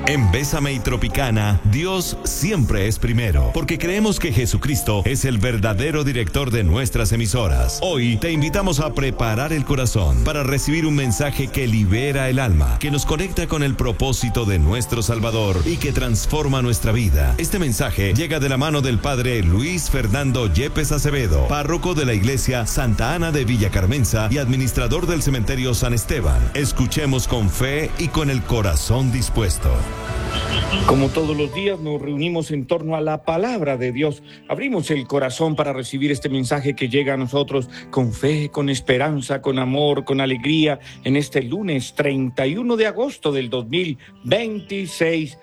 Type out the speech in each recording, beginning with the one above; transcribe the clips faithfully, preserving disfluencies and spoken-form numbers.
En Bésame y Tropicana, Dios siempre es primero, porque creemos que Jesucristo es el verdadero director de nuestras emisoras. Hoy te invitamos a preparar el corazón para recibir un mensaje que libera el alma, que nos conecta con el propósito de nuestro Salvador y que transforma nuestra vida. Este mensaje llega de la mano del Padre Luis Fernando Yepes Acevedo, párroco de la Iglesia Santa Ana de Villa Carmenza y administrador del Cementerio San Esteban. Escuchemos con fe y con el corazón dispuesto. Como todos los días nos reunimos en torno a la palabra de Dios. Abrimos el corazón para recibir este mensaje que llega a nosotros con fe, con esperanza, con amor, con alegría en este lunes treinta y uno de agosto del dos mil veintiséis,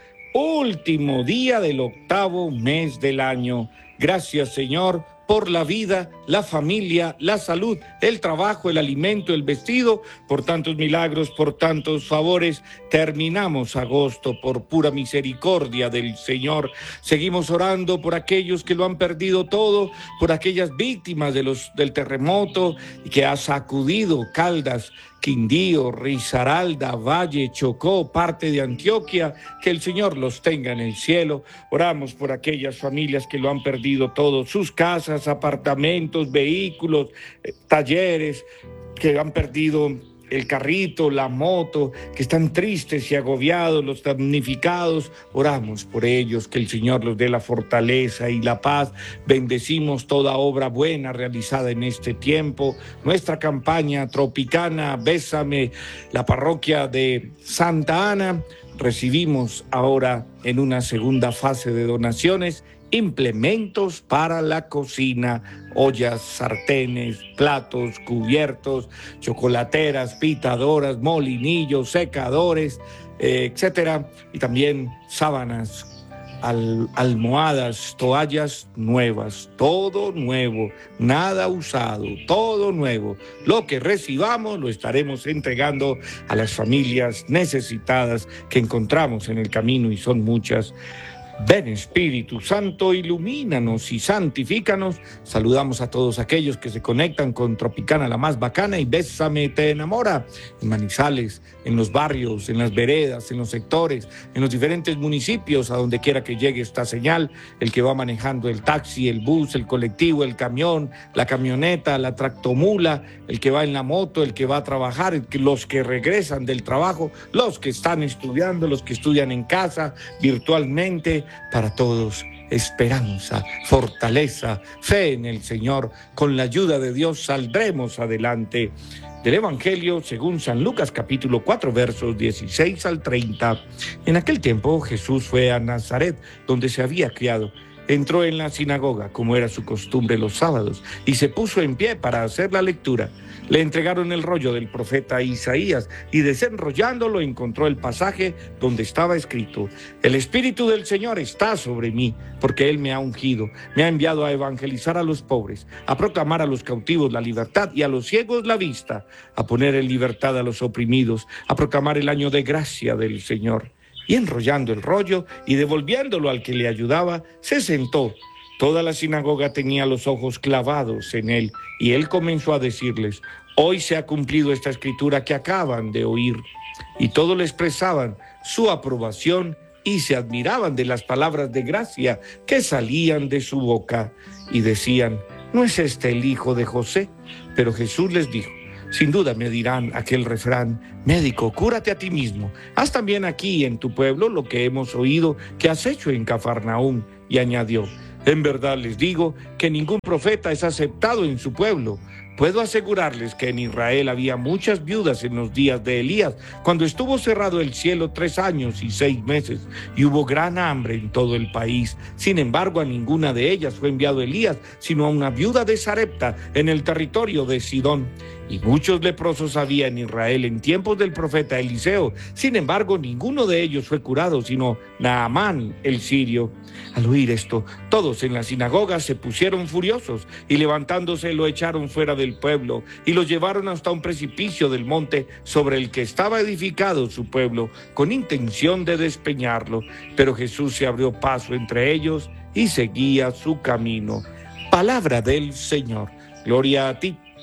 último día del octavo mes del año. Gracias, Señor, por la vida, la familia, la salud, el trabajo, el alimento, el vestido, por tantos milagros, por tantos favores. Terminamos agosto por pura misericordia del Señor. Seguimos orando por aquellos que lo han perdido todo, por aquellas víctimas de los, del terremoto que ha sacudido Caldas, Quindío, Risaralda, Valle, Chocó, parte de Antioquia. Que el Señor los tenga en el cielo. Oramos por aquellas familias que lo han perdido todo, sus casas, apartamentos, vehículos, eh, talleres, que han perdido el carrito, la moto, que están tristes y agobiados, los damnificados. Oramos por ellos, que el Señor los dé la fortaleza y la paz. Bendecimos toda obra buena realizada en este tiempo. Nuestra campaña tropicana, Bésame, la parroquia de Santa Ana. Recibimos ahora en una segunda fase de donaciones implementos para la cocina, ollas, sartenes, platos, cubiertos, chocolateras, pitadoras, molinillos, secadores, eh, etcétera, y también sábanas, al, almohadas, toallas nuevas, todo nuevo, nada usado, todo nuevo. Lo que recibamos lo estaremos entregando a las familias necesitadas que encontramos en el camino, y son muchas. Ven, Espíritu Santo, ilumínanos y santifícanos. Saludamos a todos aquellos que se conectan con Tropicana, la más bacana, y Bésame te enamora, en Manizales, en los barrios, en las veredas, en los sectores, en los diferentes municipios, a donde quiera que llegue esta señal. El que va manejando el taxi, el bus, el colectivo, el camión, la camioneta, la tractomula, el que va en la moto, el que va a trabajar, el que, los que regresan del trabajo, los que están estudiando, los que estudian en casa, virtualmente. Para todos, esperanza, fortaleza, fe en el Señor. Con la ayuda de Dios saldremos adelante. Del Evangelio según San Lucas, capítulo cuatro, versos dieciséis al treinta. En aquel tiempo Jesús fue a Nazaret, donde se había criado. Entró en la sinagoga, como era su costumbre los sábados, y se puso en pie para hacer la lectura. Le entregaron el rollo del profeta Isaías, y desenrollándolo encontró el pasaje donde estaba escrito: El Espíritu del Señor está sobre mí, porque Él me ha ungido, me ha enviado a evangelizar a los pobres, a proclamar a los cautivos la libertad y a los ciegos la vista, a poner en libertad a los oprimidos, a proclamar el año de gracia del Señor. Y enrollando el rollo y devolviéndolo al que le ayudaba, se sentó. Toda la sinagoga tenía los ojos clavados en él, y él comenzó a decirles: Hoy se ha cumplido esta escritura que acaban de oír. Y todos le expresaban su aprobación y se admiraban de las palabras de gracia que salían de su boca. Y decían: ¿No es este el hijo de José? Pero Jesús les dijo: Sin duda me dirán aquel refrán: médico, cúrate a ti mismo. Haz también aquí en tu pueblo lo que hemos oído que has hecho en Cafarnaúm. Y añadió: En verdad les digo que ningún profeta es aceptado en su pueblo. Puedo asegurarles que en Israel había muchas viudas en los días de Elías, cuando estuvo cerrado el cielo tres años y seis meses, y hubo gran hambre en todo el país. Sin embargo, a ninguna de ellas fue enviado Elías, sino a una viuda de Sarepta, en el territorio de Sidón. Y muchos leprosos había en Israel en tiempos del profeta Eliseo. Sin embargo, ninguno de ellos fue curado, sino Naamán el sirio. Al oír esto, todos en la sinagoga se pusieron furiosos, y levantándose lo echaron fuera del pueblo, y lo llevaron hasta un precipicio del monte sobre el que estaba edificado su pueblo, con intención de despeñarlo. Pero Jesús se abrió paso entre ellos y seguía su camino. Palabra del Señor. Gloria a ti,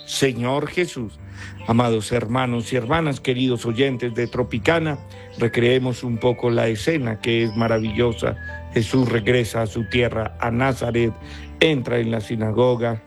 Señor Jesús. Amados hermanos y hermanas, queridos oyentes de Tropicana, recreemos un poco la escena que es maravillosa. Jesús regresa a su tierra, a Nazaret, entra en la sinagoga,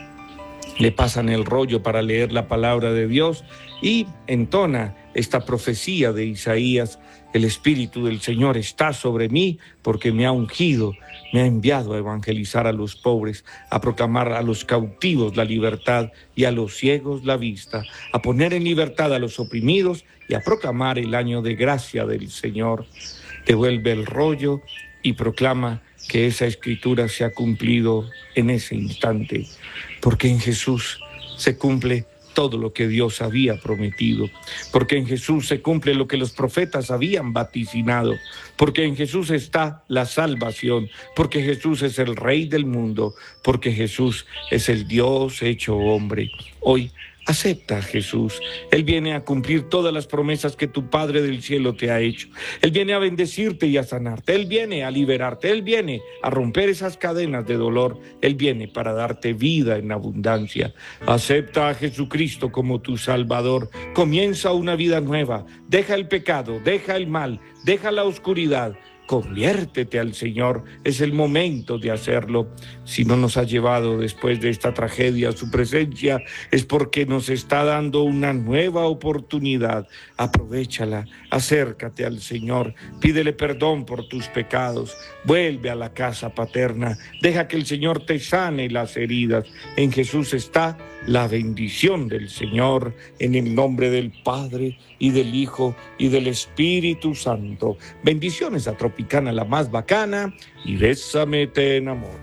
le pasan el rollo para leer la palabra de Dios y entona esta profecía de Isaías: el Espíritu del Señor está sobre mí porque me ha ungido, me ha enviado a evangelizar a los pobres, a proclamar a los cautivos la libertad y a los ciegos la vista, a poner en libertad a los oprimidos y a proclamar el año de gracia del Señor. Devuelve el rollo y proclama que esa escritura se ha cumplido en ese instante, porque en Jesús se cumple todo lo que Dios había prometido, porque en Jesús se cumple lo que los profetas habían vaticinado, porque en Jesús está la salvación, porque Jesús es el Rey del mundo, porque Jesús es el Dios hecho hombre. Hoy acepta a Jesús. Él viene a cumplir todas las promesas que tu Padre del cielo te ha hecho. Él viene a bendecirte y a sanarte. Él viene a liberarte. Él viene a romper esas cadenas de dolor. Él viene para darte vida en abundancia. Acepta a Jesucristo como tu Salvador. Comienza una vida nueva. Deja el pecado, deja el mal, deja la oscuridad. Conviértete al Señor, es el momento de hacerlo. Si no nos ha llevado después de esta tragedia a su presencia, es porque nos está dando una nueva oportunidad. Aprovéchala, acércate al Señor, pídele perdón por tus pecados, vuelve a la casa paterna, deja que el Señor te sane las heridas. En Jesús está la bendición del Señor, en el nombre del Padre y del Hijo y del Espíritu Santo. Bendiciones a Tropicana, la más bacana, y Bésame te enamoro.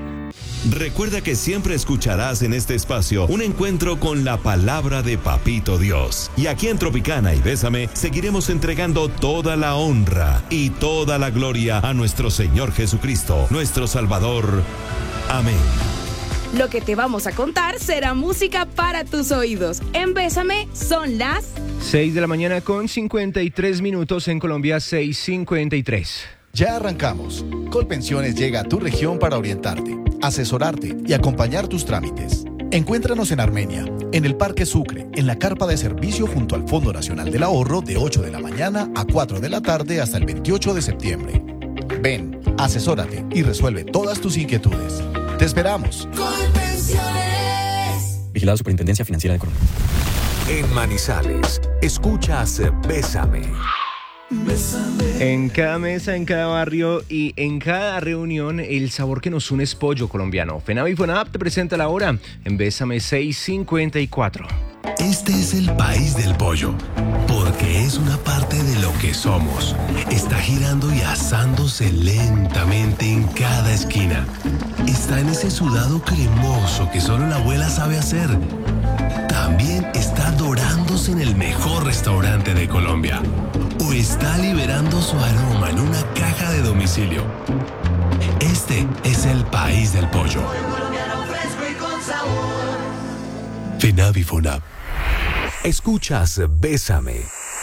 Recuerda que siempre escucharás en este espacio un encuentro con la palabra de Papito Dios. Y aquí en Tropicana y Bésame seguiremos entregando toda la honra y toda la gloria a nuestro Señor Jesucristo, nuestro Salvador. Amén. Lo que te vamos a contar será música para tus oídos. En Bésame son las seis de la mañana con cincuenta y tres minutos en Colombia, seis cincuenta y tres. Ya arrancamos. Colpensiones llega a tu región para orientarte, asesorarte y acompañar tus trámites. Encuéntranos en Armenia, en el Parque Sucre, en la carpa de servicio junto al Fondo Nacional del Ahorro de ocho de la mañana a cuatro de la tarde hasta el veintiocho de septiembre. Ven, asesórate y resuelve todas tus inquietudes. ¡Te esperamos! Colpensiones. Vigilado Superintendencia Financiera de Colombia. En Manizales, escuchas Bésame. En cada mesa, en cada barrio y en cada reunión, el sabor que nos une es pollo colombiano. FENAVI y FONAP te presenta la hora en Bésame seis cincuenta y cuatro. Este es el país del pollo, porque es una parte de lo que somos. Está girando y asándose lentamente en cada esquina. Está en ese sudado cremoso que solo la abuela sabe hacer. También está dorándose en el mejor restaurante de Colombia. O está liberando su aroma en una caja de domicilio. Este es el país del pollo. FENAVI y FONAP. Escuchas Bésame.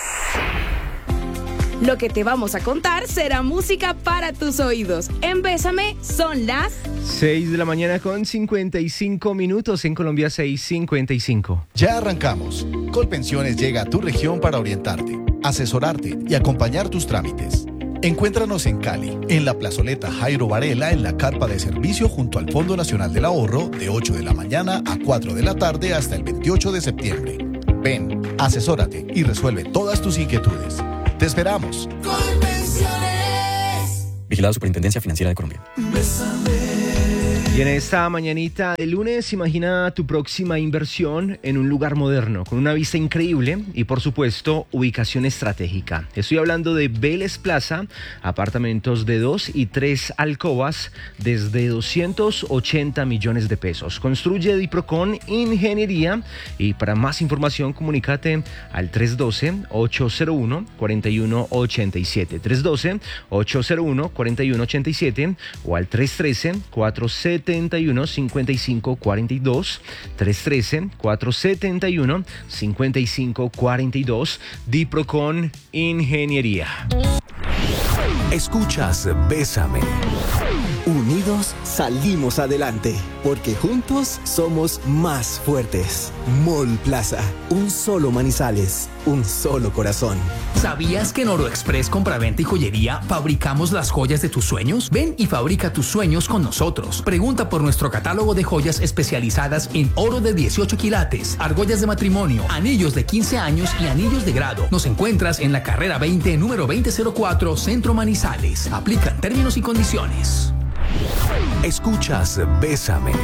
Lo que te vamos a contar será música para tus oídos. En Bésame son las seis de la mañana con cincuenta y cinco minutos en Colombia, seis cincuenta y cinco. Ya arrancamos. Colpensiones llega a tu región para orientarte, asesorarte y acompañar tus trámites. Encuéntranos en Cali, en la plazoleta Jairo Varela, en la carpa de servicio junto al Fondo Nacional del Ahorro de ocho de la mañana a cuatro de la tarde hasta el veintiocho de septiembre. Ven, asesórate y resuelve todas tus inquietudes. ¡Te esperamos! Colpensiones. Vigilado Superintendencia Financiera de Colombia. Y en esta mañanita de lunes, imagina tu próxima inversión en un lugar moderno, con una vista increíble y, por supuesto, ubicación estratégica. Estoy hablando de Vélez Plaza, apartamentos de dos y tres alcobas desde doscientos ochenta millones de pesos. Construye Diprocon Ingeniería y para más información comunícate al tres uno dos, ocho cero uno, cuatro uno ocho siete, tres uno dos, ocho cero uno, cuatro uno ocho siete o al tres uno tres, cuatro siete uno, cinco cinco cuatro dos, tres uno tres, cuatro siete uno, cinco cinco cuatro dos, Diprocon Ingeniería. Escuchas Bésame. Unidos salimos adelante, porque juntos somos más fuertes. Mall Plaza, un solo Manizales, un solo corazón. ¿Sabías que en Oro Express Compraventa y Joyería fabricamos las joyas de tus sueños? Ven y fabrica tus sueños con nosotros. Pregunta por nuestro catálogo de joyas especializadas en oro de dieciocho quilates, argollas de matrimonio, anillos de quince años y anillos de grado. Nos encuentras en la carrera veinte, número veinte cero cuatro, Centro Manizales. Aplican términos y condiciones. Escuchas Bésame.